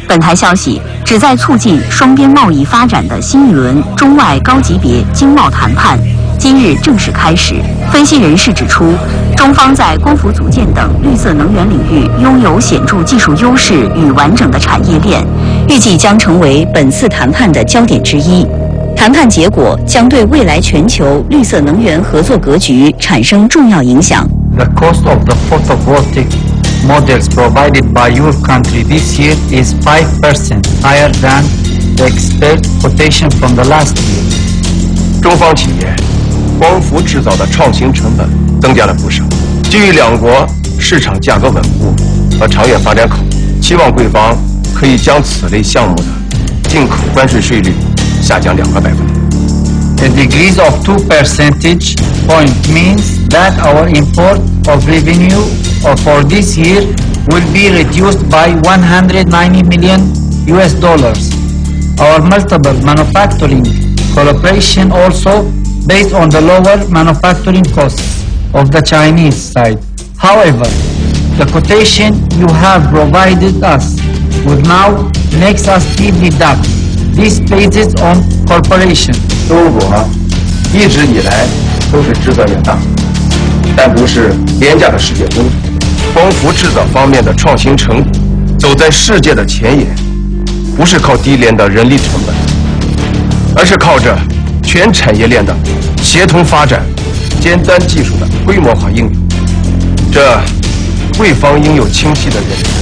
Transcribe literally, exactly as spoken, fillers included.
本台消息，旨在促进双边贸易发展的新一轮中外高级别经贸谈判今日正式开始。分析人士指出，中方在光伏组件等绿色能源领域拥有显著技术优势与完整的产业链，预计将成为本次谈判的焦点之一。谈判结果将对未来全球绿色能源合作格局产生重要影响。 The cost of the photovoltaic modules provided by your country this year is five percent higher than the expert quotation from the last year. 中方企业光伏制造的创新成本增加了不少。基于两国市场价格稳固和长远发展考虑，期望贵方可以将此类项目的进口关税税率下降两个百分点。 A decrease of two percentage point means that our import of revenue for this year will be reduced by one hundred ninety million U S dollars. Our multiple manufacturing cooperation also based on the lower manufacturing costs of the Chinese side. However, the quotation you have provided us with now makes us deduct these bases on corporation. 中国一直以来都是制造业大国，但不是廉价的世界工厂。光伏制造方面的创新成果走在世界的前沿，不是靠低廉的人力成本，而是靠着全产业链的协同发展、尖端技术的规模化应用。这贵方应有清晰的认识。